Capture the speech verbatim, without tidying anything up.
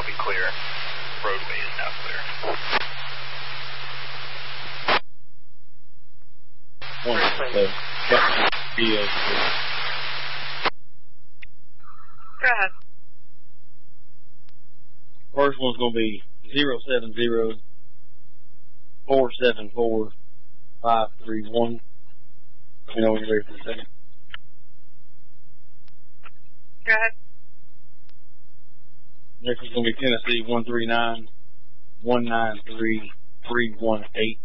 be clear. Roadway is now clear. One, so, that be a, Go ahead. first one's going to be zero seven zero four seven four five three one. You know when you're ready for the second. Go ahead. Next is going to be Tennessee one three nine one nine three three one eight.